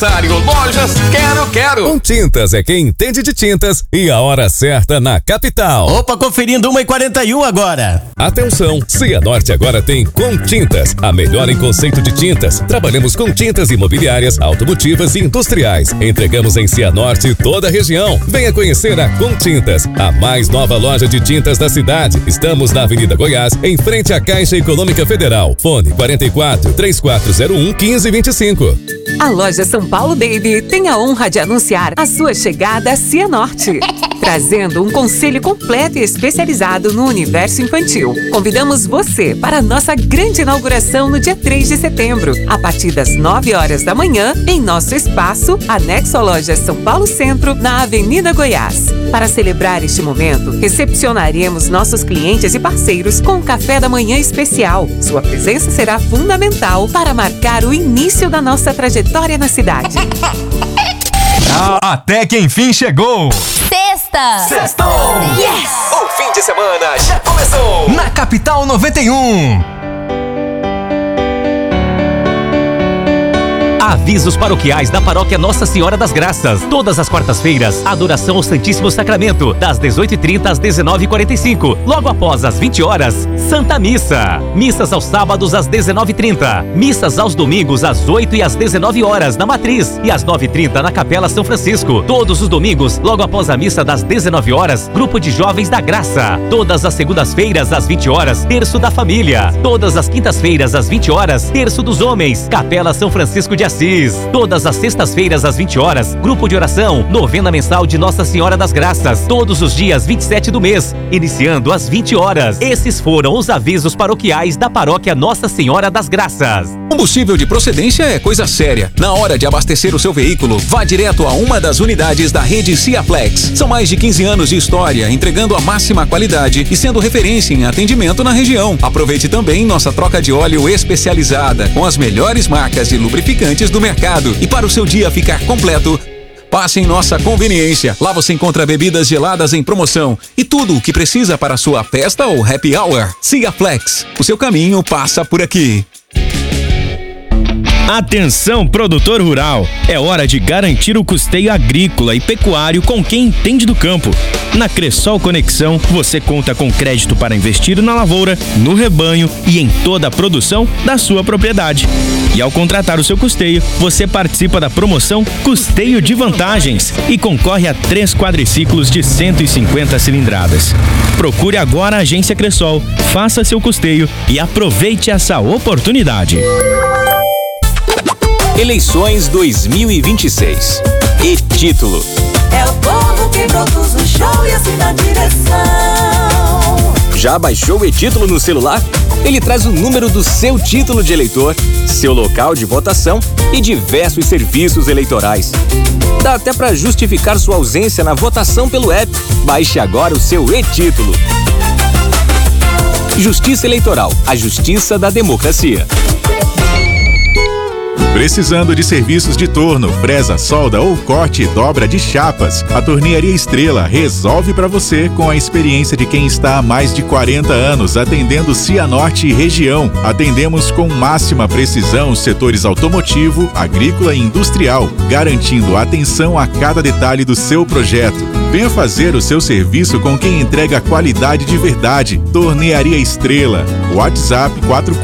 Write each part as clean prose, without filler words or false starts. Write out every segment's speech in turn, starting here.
Lojas Quero. Com Tintas é quem entende de tintas e a hora certa na capital. Opa, conferindo 1h41 agora. Atenção, Cianorte agora tem Com Tintas, a melhor em conceito de tintas. Trabalhamos com tintas imobiliárias, automotivas e industriais. Entregamos em Cianorte toda a região. Venha conhecer a Com Tintas, a mais nova loja de tintas da cidade. Estamos na Avenida Goiás, em frente à Caixa Econômica Federal. Fone 44-3401 1525. A loja São Paulo Baby tem a honra de anunciar a sua chegada a Cianorte, trazendo um conselho completo e especializado no universo infantil. Convidamos você para a nossa grande inauguração no dia 3 de setembro, a partir das 9 horas da manhã, em nosso espaço, anexo à loja São Paulo Centro, na Avenida Goiás. Para celebrar este momento, recepcionaremos nossos clientes e parceiros com um café da manhã especial. Sua presença será fundamental para marcar o início da nossa trajetória na cidade. Até que enfim chegou! Sextou! Yes! O fim de semana já começou! Na Capital 91. Avisos paroquiais da Paróquia Nossa Senhora das Graças. Todas as quartas-feiras, adoração ao Santíssimo Sacramento, das 18h30 às 19h45. Logo após as 20 horas, Santa Missa. Missas aos sábados às 19h30. Missas aos domingos às 8 e às 19 horas na Matriz e às 9h30 na Capela São Francisco. Todos os domingos, logo após a missa das 19 horas, Grupo de Jovens da Graça. Todas as segundas-feiras às 20 horas, Terço da Família. Todas as quintas-feiras às 20 horas, Terço dos Homens, Capela São Francisco de Assis. Todas as sextas-feiras às 20 horas, grupo de oração, novena mensal de Nossa Senhora das Graças. Todos os dias 27 do mês, iniciando às 20 horas. Esses foram os avisos paroquiais da Paróquia Nossa Senhora das Graças. Combustível de procedência é coisa séria. Na hora de abastecer o seu veículo, vá direto a uma das unidades da rede Ciaplex. São mais de 15 anos de história, entregando a máxima qualidade e sendo referência em atendimento na região. Aproveite também nossa troca de óleo especializada, com as melhores marcas de lubrificantes do mercado. E para o seu dia ficar completo, passe em nossa conveniência. Lá você encontra bebidas geladas em promoção e tudo o que precisa para a sua festa ou happy hour. Ciaplex, o seu caminho passa por aqui. Atenção, produtor rural! É hora de garantir o custeio agrícola e pecuário com quem entende do campo. Na Cressol Conexão, você conta com crédito para investir na lavoura, no rebanho e em toda a produção da sua propriedade. E ao contratar o seu custeio, você participa da promoção Custeio de Vantagens e concorre a 3 quadriciclos de 150 cilindradas. Procure agora a Agência Cressol, faça seu custeio e aproveite essa oportunidade. Eleições 2026. E título: É o povo que produz o show e assim na direção. Já baixou o e-título no celular? Ele traz o número do seu título de eleitor, seu local de votação e diversos serviços eleitorais. Dá até para justificar sua ausência na votação pelo app. Baixe agora o seu e-título. Justiça Eleitoral, a justiça da democracia. Precisando de serviços de torno, fresa, solda ou corte e dobra de chapas? A Tornearia Estrela resolve para você com a experiência de quem está há mais de 40 anos atendendo Cianorte e região. Atendemos com máxima precisão os setores automotivo, agrícola e industrial, garantindo atenção a cada detalhe do seu projeto. Venha fazer o seu serviço com quem entrega qualidade de verdade. Tornearia Estrela. WhatsApp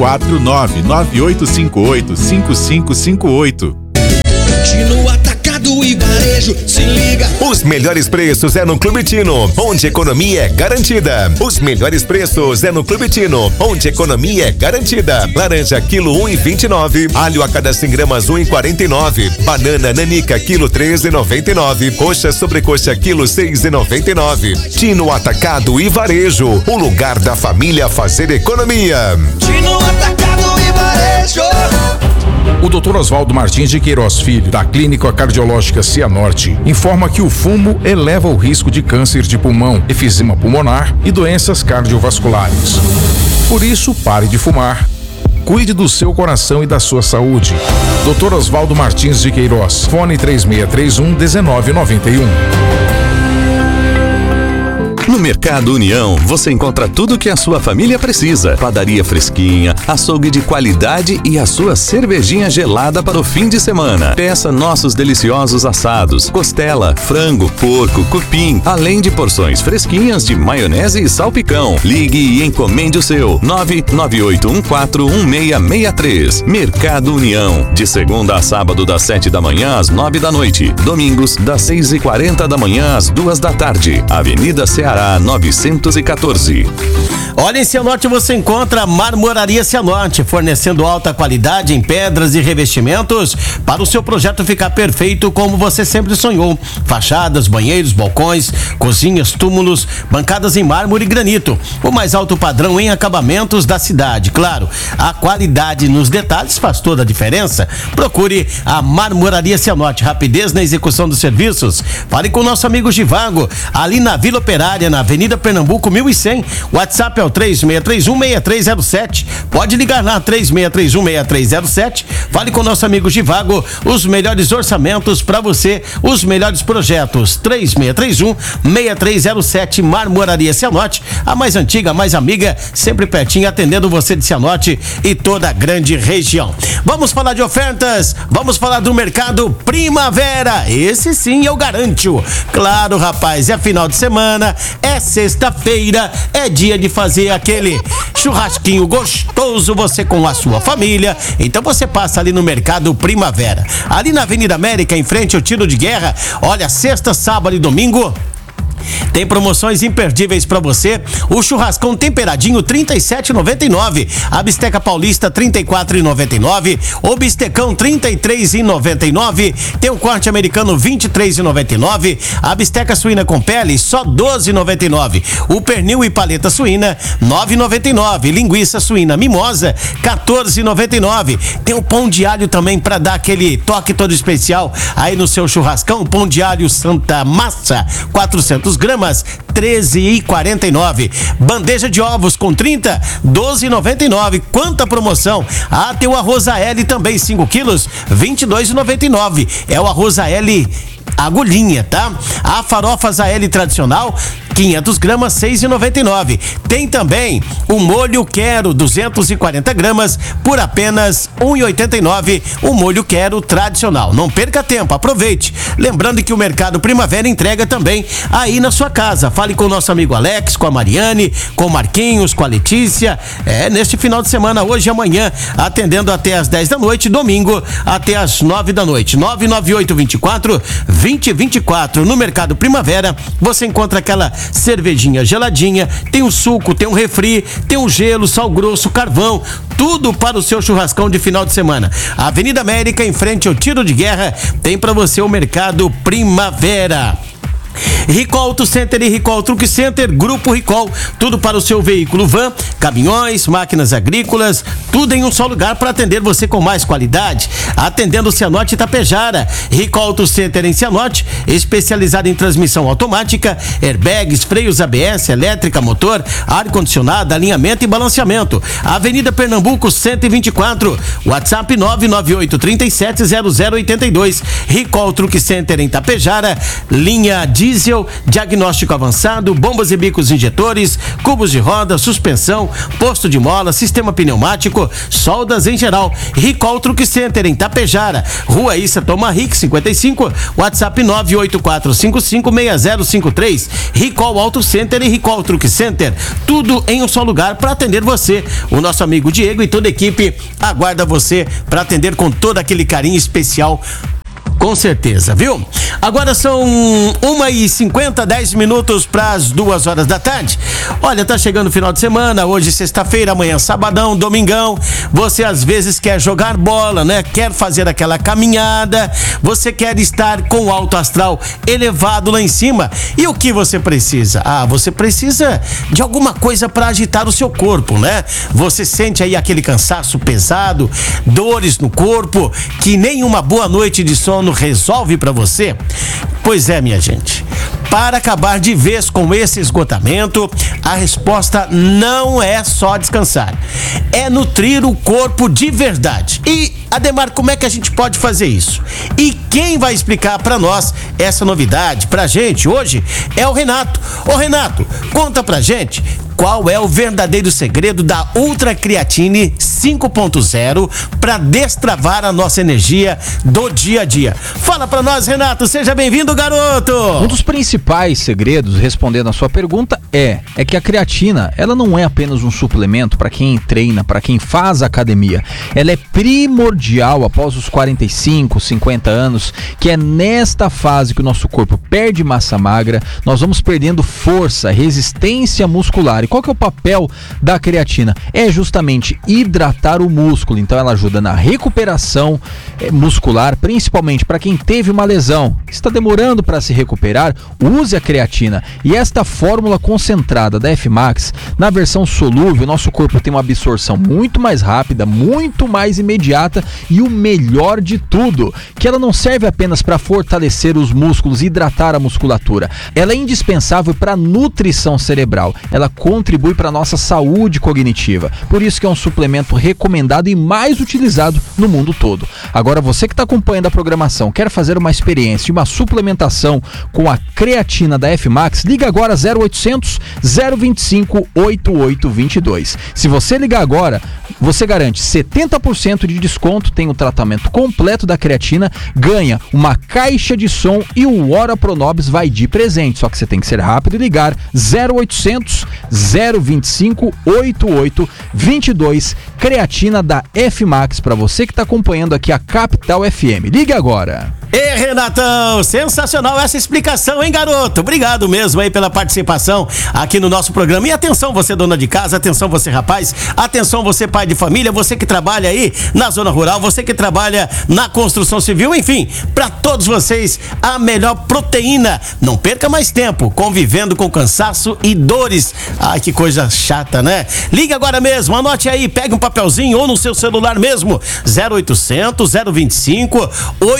449-9858-5558. Tino Atacado e Varejo, se liga. Os melhores preços é no Clube Tino, onde economia é garantida. Os melhores preços é no Clube Tino, onde economia é garantida. Laranja quilo 1,29, alho a cada 100 gramas 1,49, banana nanica quilo 13,99, coxa sobrecoxa quilo 6,99. Tino Atacado e Varejo, o lugar da família fazer economia. Tino Atacado e Varejo. O Dr. Oswaldo Martins de Queiroz Filho, da Clínica Cardiológica Cianorte, informa que o fumo eleva o risco de câncer de pulmão, efizema pulmonar e doenças cardiovasculares. Por isso, pare de fumar. Cuide do seu coração e da sua saúde. Dr. Oswaldo Martins de Queiroz, fone 3631-1991. No Mercado União, você encontra tudo que a sua família precisa. Padaria fresquinha, açougue de qualidade e a sua cervejinha gelada para o fim de semana. Peça nossos deliciosos assados, costela, frango, porco, cupim, além de porções fresquinhas de maionese e salpicão. Ligue e encomende o seu. 998141663. Mercado União, de segunda a sábado das 7 da manhã às 9 da noite. Domingos das 6h40 da manhã às 2 da tarde. Avenida Ceará 914. Olha, em Cianorte você encontra Marmoraria Cianorte, fornecendo alta qualidade em pedras e revestimentos para o seu projeto ficar perfeito como você sempre sonhou. Fachadas, banheiros, balcões, cozinhas, túmulos, bancadas em mármore e granito. O mais alto padrão em acabamentos da cidade. Claro, a qualidade nos detalhes faz toda a diferença. Procure a Marmoraria Cianorte. Rapidez na execução dos serviços. Fale com o nosso amigo Givago, ali na Vila Operária, na Avenida Pernambuco 1100. WhatsApp é o 3631-6307. Pode ligar lá, 3631-6307. Fale com o nosso amigo Givago, os melhores orçamentos para você, os melhores projetos. 3631-6307. Marmoraria Cianorte, a mais antiga, a mais amiga, sempre pertinho, atendendo você de Cianorte e toda a grande região. Vamos falar de ofertas, vamos falar do Mercado Primavera. Esse sim eu garanto. Claro, rapaz, é final de semana, é sexta-feira, é dia de fazer aquele churrasquinho gostoso, você com a sua família. Então você passa ali no Mercado Primavera, ali na Avenida América, em frente ao Tiro de Guerra. Olha, sexta, sábado e domingo tem promoções imperdíveis pra você. O churrascão temperadinho R$37,99. A bisteca paulista R$34,99. O bistecão R$33,99. Tem o corte americano R$23,99. A bisteca suína com pele só R$12,99. O pernil e paleta suína R$9,99. Linguiça suína mimosa R$14,99. Tem o pão de alho também pra dar aquele toque todo especial aí no seu churrascão. Pão de alho Santa Massa 400 gramas, R$13,49. Bandeja de ovos com 30, R$12,99. Quanta promoção! Ah, tem o arroz AL também, 5 quilos, R$22,99. É o arroz AL agulhinha, tá? A farofa AL tradicional, 500 gramas, R$6,99. Tem também o molho Quero, 240 gramas, por apenas R$1,89. O molho Quero tradicional. Não perca tempo, aproveite. Lembrando que o Mercado Primavera entrega também aí na sua casa. Fale com o nosso amigo Alex, com a Mariane, com o Marquinhos, com a Letícia. Neste final de semana, hoje e amanhã, atendendo até às 10 da noite, domingo até às 9 da noite. 998-24-2024. No Mercado Primavera, você encontra aquela cervejinha geladinha, tem um suco, tem um refri, tem um gelo, sal grosso, carvão, tudo para o seu churrascão de final de semana. A Avenida América, em frente ao Tiro de Guerra, tem para você o Mercado Primavera. Rico Auto Center e Rico Truck Center, Grupo Ricol, tudo para o seu veículo van, caminhões, máquinas agrícolas, tudo em um só lugar para atender você com mais qualidade. Atendendo Cianorte e Tapejara. Rico Auto Center em Cianorte, especializado em transmissão automática, airbags, freios ABS, elétrica, motor, ar-condicionado, alinhamento e balanceamento. Avenida Pernambuco 124, WhatsApp 998-370082. Rico Truck Center em Tapejara, linha diesel, diagnóstico avançado, bombas e bicos injetores, cubos de roda, suspensão, posto de mola, sistema pneumático, soldas em geral. Ricol Truck Center em Tapejara, Rua Issa Tomaric 55, WhatsApp 984556053. Ricol Auto Center e Ricol Truck Center, tudo em um só lugar para atender você. O nosso amigo Diego e toda a equipe aguarda você para atender com todo aquele carinho especial. Com certeza, viu? Agora são 1h50, 10 minutos para as 2 horas da tarde. Olha, tá chegando o final de semana, hoje sexta-feira, amanhã sabadão, domingão. Você às vezes quer jogar bola, né? Quer fazer aquela caminhada, você quer estar com o alto astral elevado lá em cima. E o que você precisa? Você precisa de alguma coisa para agitar o seu corpo, né? Você sente aí aquele cansaço pesado, dores no corpo, que nem uma boa noite de sono resolve pra você? Pois é, minha gente. Para acabar de vez com esse esgotamento, a resposta não é só descansar, é nutrir o corpo de verdade. E, Ademar, como é que a gente pode fazer isso? E quem vai explicar pra nós essa novidade pra gente hoje é o Renato. Ô Renato, conta pra gente qual é o verdadeiro segredo da Ultra Creatine 5.0 para destravar a nossa energia do dia a dia. Fala pra nós, Renato, seja bem-vindo, garoto! Um dos principais segredos, respondendo a sua pergunta, é que a creatina, ela não é apenas um suplemento para quem treina, para quem faz academia. Ela é primordial após os 45, 50 anos, que é nesta fase que o nosso corpo perde massa magra, nós vamos perdendo força, resistência muscular. E qual que é o papel da creatina? É justamente hidratar o músculo. Então ela ajuda na recuperação muscular, principalmente para quem teve uma lesão, está demorando para se recuperar, use a creatina. E esta fórmula concentrada da F-Max, na versão solúvel, nosso corpo tem uma absorção muito mais rápida, muito mais imediata e o melhor de tudo, que ela não serve apenas para fortalecer os músculos e hidratar a musculatura. Ela é indispensável para a nutrição cerebral. Ela contribui para a nossa saúde cognitiva. Por isso que é um suplemento recomendado e mais utilizado no mundo todo. Agora, você que está acompanhando a programação, quer fazer uma experiência e uma suplementação com a creatina da F-Max, liga agora 0800 025 8822. Se você ligar agora, você garante 70% de desconto, tem o tratamento completo da creatina, ganha uma caixa de som e o Ora Pronobis vai de presente. Só que você tem que ser rápido e ligar 0800 025 8822, creatina da F-Max, para você que está acompanhando aqui a Capital FM. Ligue agora. E Renatão, sensacional essa explicação, hein, garoto? Obrigado mesmo aí pela participação aqui no nosso programa. E atenção, você dona de casa, atenção você rapaz, atenção você pai de família, você que trabalha aí na zona rural, você que trabalha na construção civil, enfim, para todos vocês a melhor proteína. Não perca mais tempo convivendo com cansaço e dores. Ai, que coisa chata, né? Liga agora mesmo, anote aí, pegue um papelzinho ou no seu celular mesmo, 0800 025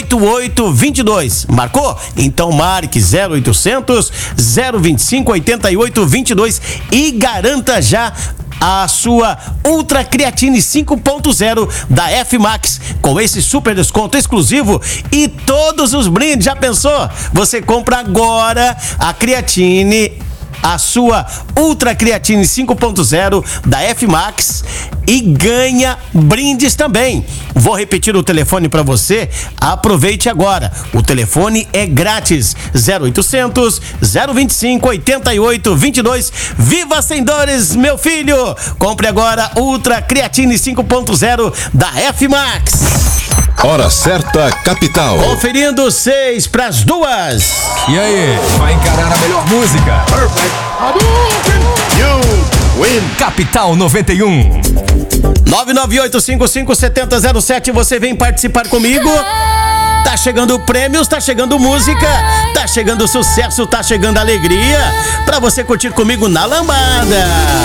8822. Marcou? Então marque 0800 025 8822 e garanta já a sua Ultra Creatine 5.0 da F-Max com esse super desconto exclusivo e todos os brindes. Já pensou? Você compra agora a creatine, a sua Ultra Creatine 5.0 da F-Max e ganha brindes também. Vou repetir o telefone para você, aproveite agora. O telefone é grátis, 0800 025 8822. Viva sem dores, meu filho! Compre agora Ultra Creatine 5.0 da F-Max. Hora certa, Capital. Conferindo 6:02. E aí, vai encarar a melhor música? Perfect. You win. Capital 91. 998557007, você vem participar comigo. Tá chegando prêmios, tá chegando música, tá chegando sucesso, tá chegando alegria pra você curtir comigo na lambada.